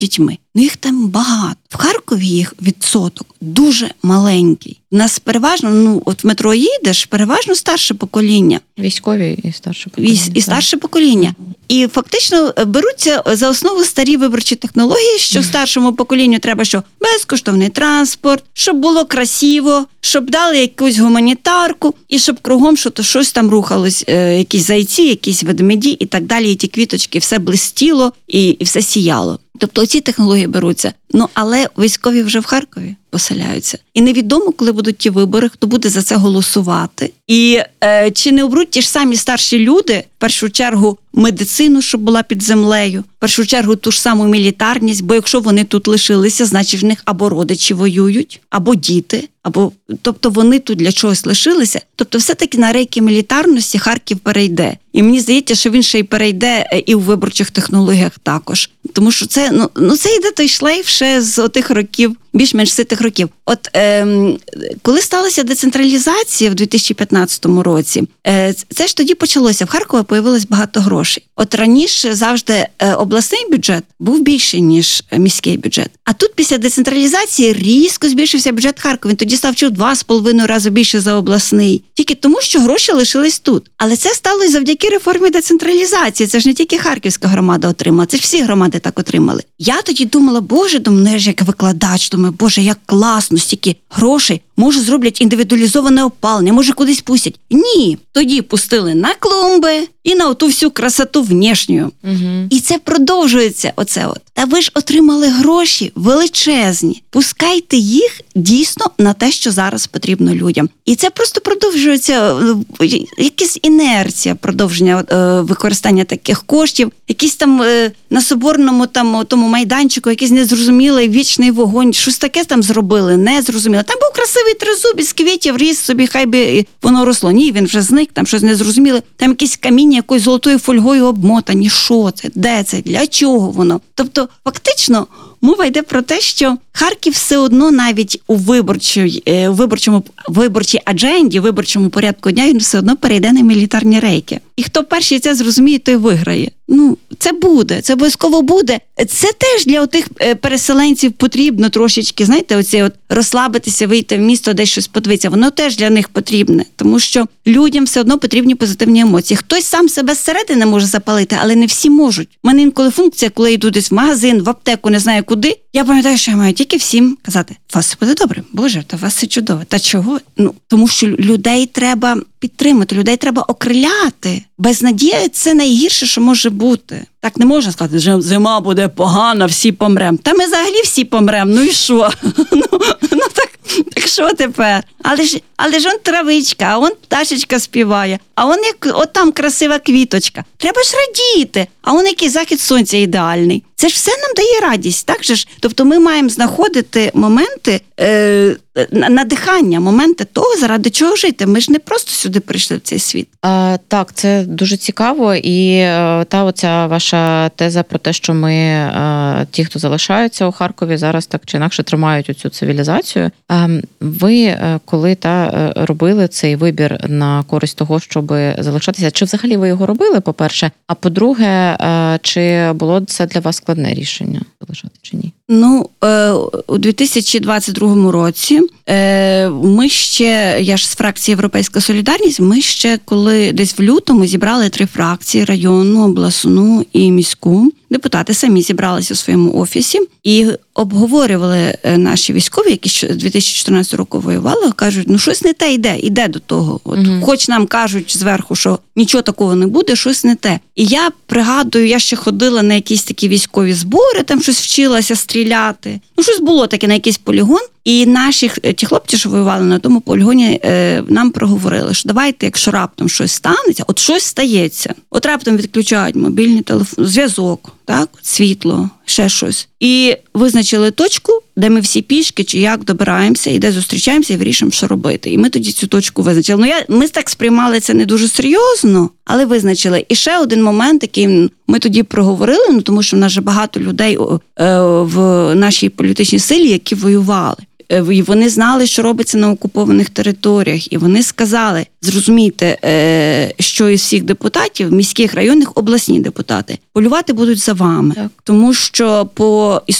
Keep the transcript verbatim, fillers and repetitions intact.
дітьми. Ну їх там багато. В Харкові їх відсоток дуже маленький. У нас переважно, ну от в метро їдеш, переважно старше покоління. Військові і старше покоління. І, і старше покоління. І фактично беруться за основу старі виборчі технології, що mm. старшому поколінню треба, що безкоштовний транспорт, щоб було красиво, щоб дали якусь гуманітарку, і щоб кругом що то щось там рухалось, е, якісь зайці, якісь ведмеді і так далі, і ті квіточки, все блистіло і, і все сіяло. Тобто ці технології беруться. Ну, але військові вже в Харкові поселяються. І невідомо, коли будуть ті вибори, хто буде за це голосувати. І е, чи не обруть ті ж самі старші люди, в першу чергу, медицину, щоб була під землею, в першу чергу ту ж саму мілітарність, бо якщо вони тут лишилися, значить в них або родичі воюють, або діти, або, тобто вони тут для чогось лишилися. Тобто все-таки на рейки мілітарності Харків перейде. І мені здається, що він ще й перейде і в виборчих технологіях також. Тому що це, ну, ну це йде той шлейф ще з отих років, більш-менш ситих років. От ем, коли сталася децентралізація в дві тисячі п'ятнадцятому році, е, це ж тоді почалося. В Харкові появилось багато грошей. От раніше завжди е, обласний бюджет був більший, ніж міський бюджет. А тут після децентралізації різко збільшився бюджет Харкова. Він тоді став чуть два з половиною рази більше за обласний. Тільки тому, що гроші лишились тут. Але це стало і завдяки реформі децентралізації. Це ж не тільки Харківська громада отримала, це ж всі громади так отримали. Я тоді думала, боже, думаю, як викладач, думаю, боже, як класно, стільки грошей, може зроблять індивідуалізоване опалення, може кудись пустять. Ні, тоді пустили на клумби і на оту всю красоту внешню. Угу. І це продовжується оце от. Та ви ж отримали гроші величезні. Пускайте їх дійсно на те, що зараз потрібно людям. І це просто продовжується, якась інерція продовження е, використання таких коштів, якісь там е, на Соборному там тому майданчику, якийсь незрозумілий вічний вогонь, щось таке там зробили, незрозуміло. Там був красивий тризуб із квітів, ріс собі, хай би воно росло. Ні, він вже зник, там щось незрозуміле. Там якісь каміння якоюсь золотою фольгою обмотані. Що це? Де це? Для чого воно? Тобто, фактично, мова йде про те, що Харків все одно навіть у виборчій, у виборчому, виборчій адженді, виборчому порядку дня, він все одно перейде на мілітарні рейки. І хто перший це зрозуміє, той виграє. Ну, це буде, це обов'язково буде. Це теж для отих переселенців потрібно трошечки, знаєте, оце от розслабитися, вийти в місто, десь щось подивитися. Воно теж для них потрібне, тому що людям все одно потрібні позитивні емоції. Хтось сам себе зсередини може запалити, але не всі можуть. У мене інколи функція, коли я йду десь в магазин, в аптеку, не знаю куди, я пам'ятаю, що я маю тільки всім казати: у вас все буде добре, Боже, та у вас все чудово. Та чого? Ну, тому що людей треба підтримати, людей треба окриляти. Безнадія – це найгірше, що може бути. Так не можна сказати, що зима буде погана, всі помремо. Та ми взагалі всі помремо, ну і що? ну, ну так, так що тепер? Але ж, але ж он травичка, а он пташечка співає, а он як, от там красива квіточка. Треба ж радіти, а он який захід сонця ідеальний. Це ж все нам дає радість, так же ж? Тобто ми маємо знаходити моменти е, надихання, моменти того, заради чого жити. Ми ж не просто сюди прийшли в цей світ. А, так, це дуже цікаво. І та оця ваша теза про те, що ми, а, ті, хто залишаються у Харкові, зараз так чи інакше тримають оцю цивілізацію. А, ви, коли та робили цей вибір на користь того, щоб залишатися, чи взагалі ви його робили, по-перше? А по-друге, чи було це для вас складне рішення залишати чи ні? Ну, у дві тисячі двадцять другому році ми ще, я ж з фракції «Європейська солідарність», ми ще коли десь в лютому зібрали три фракції: районну, обласну і міську. Депутати самі зібралися у своєму офісі і обговорювали наші військові, які з дві тисячі чотирнадцятого року воювали, кажуть, ну щось не те йде, йде до того. От, угу. Хоч нам кажуть зверху, що нічого такого не буде, щось не те. І я пригадую, я ще ходила на якісь такі військові збори, там щось вчилася стріляти. Ну щось було таке на якийсь полігон. І наші ті хлопці, що воювали на тому полігоні, е, нам проговорили, що давайте, якщо раптом щось станеться, от щось стається, от раптом відключають мобільний телефон, зв'язок, так, світло, ще щось. І визначили точку, де ми всі пішки чи як добираємося, і де зустрічаємося і вирішимо, що робити. І ми тоді цю точку визначили. Ну, я, ми так сприймали це не дуже серйозно, але визначили. І ще один момент, який ми тоді проговорили, ну, тому що в нас же багато людей е, в нашій політичній силі, які воювали. Е, І вони знали, що робиться на окупованих територіях. І вони сказали, зрозумійте, е, що із всіх депутатів, міських, районних, обласні депутати, полювати будуть за вами. Так. Тому що по